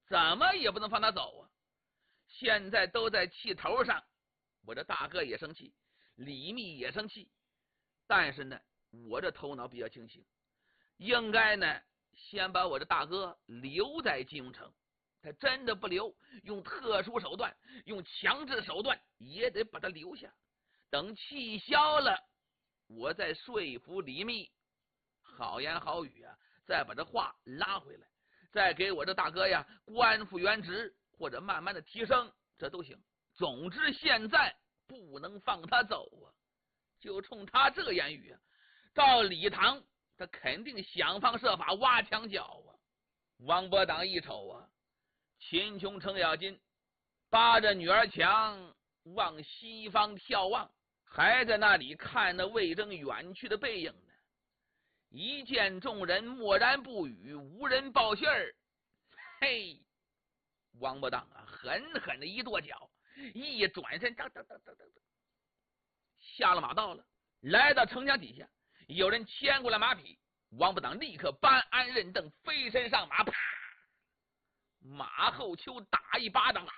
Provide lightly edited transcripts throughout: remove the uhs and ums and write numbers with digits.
怎么也不能放他走啊！现在都在气头上，我这大哥也生气，李密也生气，但是呢，我这头脑比较清醒，应该呢先把我这大哥留在金庸城。他真的不留，用特殊手段，用强制手段也得把他留下。等气消了，我再说服李密，好言好语啊，再把这话拉回来，再给我这大哥呀官复原职，或者慢慢的提升，这都行。总之现在不能放他走啊！就冲他这个言语啊，照李唐他肯定想方设法挖墙脚啊！王伯党一瞅啊，秦琼、程咬金扒着女儿墙往西方眺望，还在那里看那魏征远去的背影呢。一见众人默然不语，无人报信儿。嘿，王伯当啊，狠狠的一跺脚，一转身，噔噔噔噔噔噔，下了马道了，来到城墙底下，有人牵过来马匹，王伯当立刻搬鞍认凳，飞身上马，啪，马后丘打一巴掌，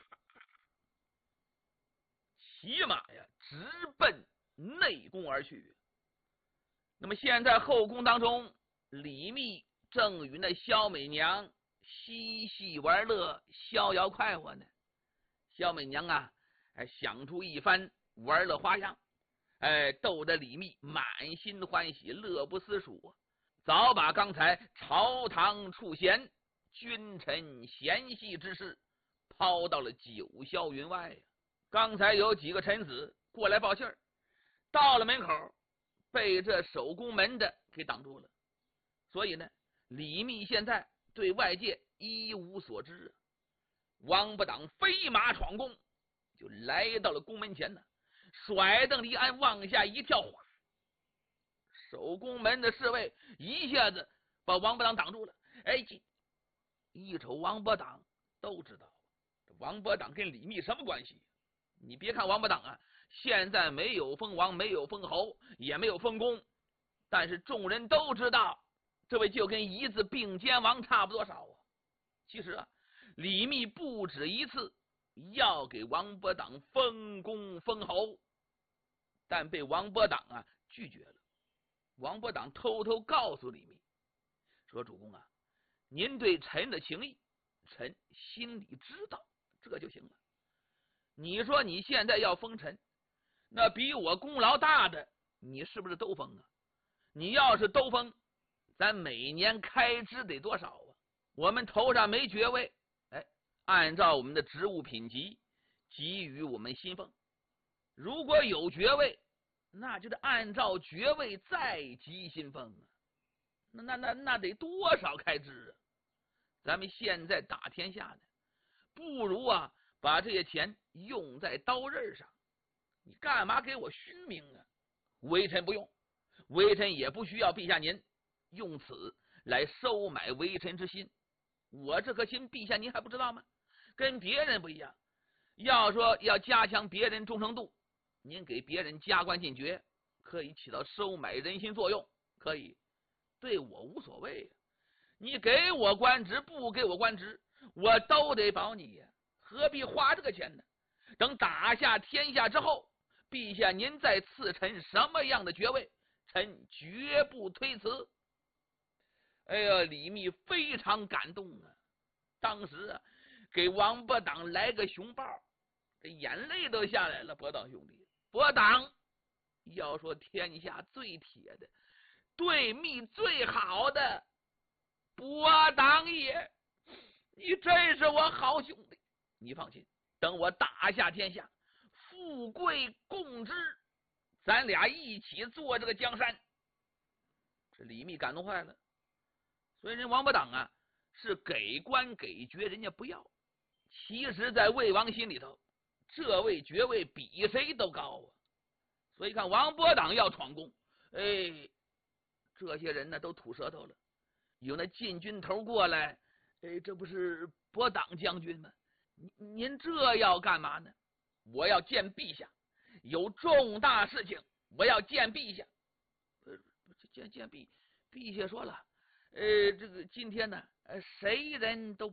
骑马呀直奔内宫而去。那么现在后宫当中，李密正与那萧美娘嬉戏玩乐，逍遥快活呢。萧美娘啊，想出一番玩乐花样，逗得李密满心欢喜，乐不思蜀啊。早把刚才朝堂处贤、君臣闲戏之事抛到了九霄云外呀。刚才有几个臣子过来报信儿，到了门口被这守宫门的给挡住了，所以呢，李密现在对外界一无所知啊。王不挡飞马闯宫，就来到了宫门前呢，甩蹬离鞍往下一跳，守宫门的侍卫一下子把王伯党挡住了。一瞅王伯党都知道王伯党跟李密什么关系。你别看王伯党啊，现在没有封王，没有封侯，也没有封公，但是众人都知道，这位就跟一字并肩王差不多少啊。其实啊，李密不止一次要给王伯党封公封侯，但被王伯党啊拒绝了。王伯党偷偷告诉李密说：“主公啊，您对臣的情谊，臣心里知道，这就行了。你说你现在要封臣，那比我功劳大的，你是不是都封啊？你要是都封，咱每年开支得多少啊？我们头上没爵位，按照我们的职务品级给予我们薪俸；如果有爵位，那就得按照爵位再给薪俸啊。那得多少开支啊？咱们现在打天下呢，不如啊把这些钱用在刀刃上。你干嘛给我虚名啊？微臣不用，微臣也不需要陛下您用此来收买微臣之心。我这颗心陛下您还不知道吗？跟别人不一样，要说要加强别人忠诚度，您给别人加官进爵，可以起到收买人心作用，可以，对我无所谓啊。你给我官职不给我官职，我都得保你呀，何必花这个钱呢？等打下天下之后，陛下您再赐臣什么样的爵位，臣绝不推辞。李密非常感动啊，当时啊给王伯党来个熊抱，这眼泪都下来了。伯党兄弟，伯党要说天下最铁的，对密最好的，伯党也，你真是我好兄弟。你放心，等我打下天下，富贵共之，咱俩一起做这个江山。这李密感动坏了，所以人王伯党啊是给官给爵人家不要，其实在魏王心里头，这位爵位比谁都高啊。所以看王伯党要闯宫，这些人呢都吐舌头了。有那禁军头过来，这不是伯党将军吗？您这要干嘛呢？我要见陛下，有重大事情，我要见陛下。见陛下说了，这个今天呢，谁人都